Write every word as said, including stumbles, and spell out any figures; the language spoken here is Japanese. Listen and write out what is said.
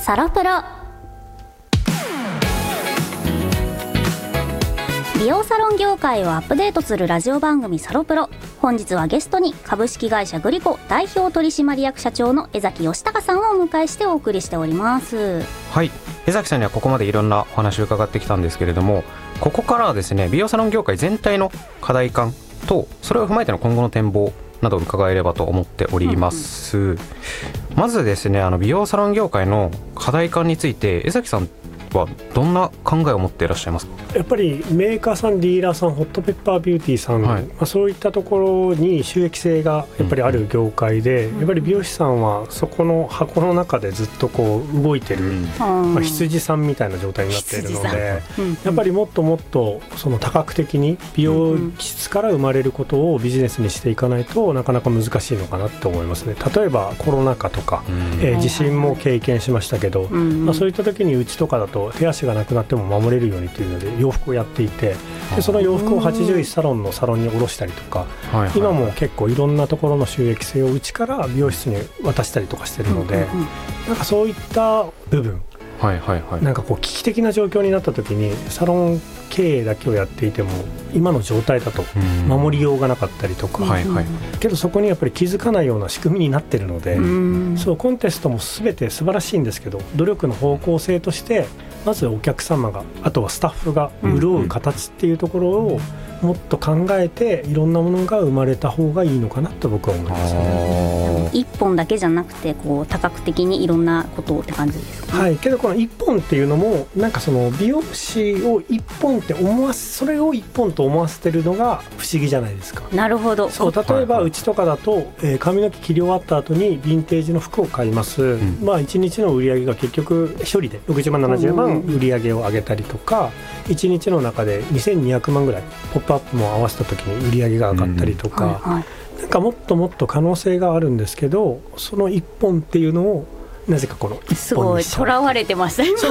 サロプロ。美容サロン業界をアップデートするラジオ番組サロプロ。本日はゲストに株式会社グリコ代表取締役社長の江崎義孝さんをお迎えしてお送りしております。 はい、江崎さんにはここまでいろんなお話を伺ってきたんですけれども、ここからはですね、美容サロン業界全体の課題感とそれを踏まえての今後の展望などを伺えればと思っております、うんうん、まずですね、あの美容サロン業界の課題感について江崎さんはどんな考えを持っていらっしゃいますか？ やっぱりメーカーさん、ディーラーさん、ホットペッパービューティーさん、はい、まあ、そういったところに収益性がやっぱりある業界で、うん、やっぱり美容師さんはそこの箱の中でずっとこう動いてる、うん、まあ、羊さんみたいな状態になっているので、うん、やっぱりもっともっとその多角的に美容室から生まれることをビジネスにしていかないとなかなか難しいのかなと思いますね。例えばコロナ禍とか、うん、えー、地震も経験しましたけど、うん、まあ、そういった時にうちとかだと手足がなくなっても守れるようにというので洋服をやっていて、でその洋服をはちじゅういちサロンのサロンに卸したりとか、はいはい、今も結構いろんなところの収益性をうちから美容室に渡したりとかしてるので、うんうんうん、なんかそういった部分、はいはいはい、なんかこう危機的な状況になった時にサロン経営だけをやっていても今の状態だと守りようがなかったりとか、はいはい、けどそこにやっぱり気づかないような仕組みになってるので、そうコンテストも全て素晴らしいんですけど、努力の方向性としてまずお客様が、あとはスタッフが潤う形っていうところをもっと考えていろんなものが生まれた方がいいのかなと僕は思いますね。 一本だけじゃなくてこう多角的にいろんなことって感じですかね。 はい、けどこの一本っていうのもなんかその美容師を一本って思わせ、それを一本と思わせてるのが不思議じゃないですか。 なるほど。 そう例えばうちとかだと、えー、髪の毛切り終わった後にヴィンテージの服を買います、うん、まあいちにちの売り上げが結局一人でろくじゅうまんななじゅうまん売り上げを上げたりとか、いちにちの中でにせんにひゃくまんぐらいポップアップも合わせた時に売り上げが上がったりとか、うん、はいはい、なんかもっともっと可能性があるんですけど、その一本っていうのをなぜかこの一本にしちゃう。 すごい囚われてました